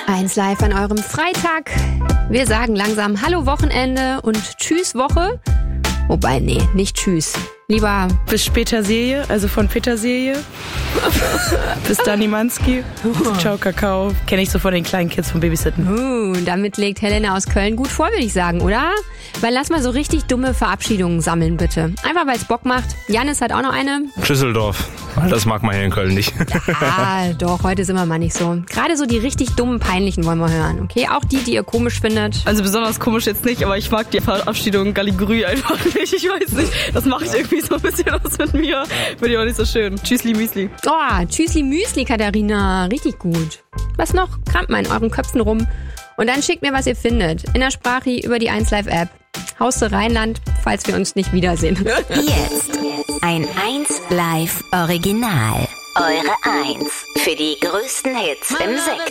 1 Live an eurem Freitag. Wir sagen langsam Hallo Wochenende und Tschüss Woche. Wobei, nee, nicht Tschüss. Lieber bis Petersilie, also von Petersilie. Bis Danimanski. Ciao Kakao. Kenne ich so von den kleinen Kids vom Babysitten. Damit legt Helena aus Köln gut vor, würde ich sagen, oder? Weil lass mal so richtig dumme Verabschiedungen sammeln, bitte. Einfach, weil es Bock macht. Janis hat auch noch eine. Düsseldorf. Das mag man hier in Köln nicht. Doch, heute sind wir mal nicht so. Gerade so die richtig dummen, peinlichen wollen wir hören, okay? Auch die ihr komisch findet. Also besonders komisch jetzt nicht, aber ich mag die Verabschiedung Galligrü einfach nicht. Ich weiß nicht, das macht irgendwie so ein bisschen was mit mir. Finde ich auch nicht so schön. Tschüssli Müsli. Oh, Tschüssli Müsli, Katharina. Richtig gut. Was noch? Kramt mal in euren Köpfen rum. Und dann schickt mir, was ihr findet. In der Sprache über die 1 Live App. Hauste Rheinland, falls wir uns nicht wiedersehen. Jetzt ein 1 Live Original. Eure 1 für die größten Hits im Sektor.